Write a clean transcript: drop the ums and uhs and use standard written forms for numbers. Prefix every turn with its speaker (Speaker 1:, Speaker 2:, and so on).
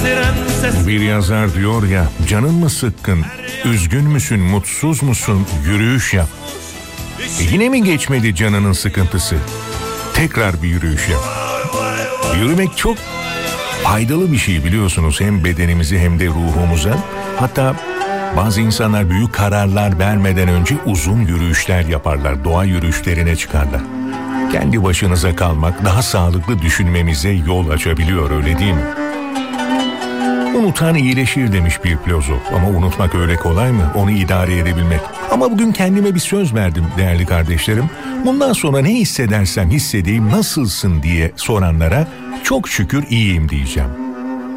Speaker 1: Bir yazar diyor ya, canın mı sıkkın, üzgün müsün, mutsuz musun, yürüyüş yap. Yine mi geçmedi canının sıkıntısı? Tekrar bir yürüyüş yap. Yürümek çok faydalı bir şey biliyorsunuz, hem bedenimizi hem de ruhumuza. Hatta bazı insanlar büyük kararlar vermeden önce uzun yürüyüşler yaparlar, doğa yürüyüşlerine çıkarlar. Kendi başınıza kalmak daha sağlıklı düşünmemize yol açabiliyor, öyle değil mi? Unutan iyileşir demiş bir filozof, ama unutmak öyle kolay mı? Onu idare edebilmek. Ama bugün kendime bir söz verdim değerli kardeşlerim. Bundan sonra ne hissedersem hissedeyim, nasılsın diye soranlara çok şükür iyiyim diyeceğim.